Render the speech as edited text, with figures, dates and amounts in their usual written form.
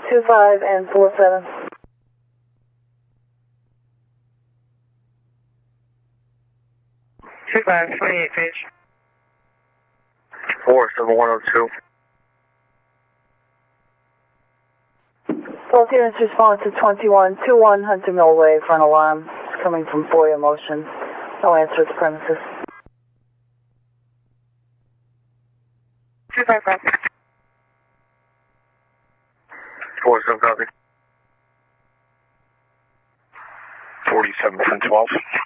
25 and 47. 25, 28 page. 47102. Both units respond to 2121 Hunter Mill Way for an alarm. It's coming from FOIA motion. No answer at the premises. 255. 47 copy. 47 from 12.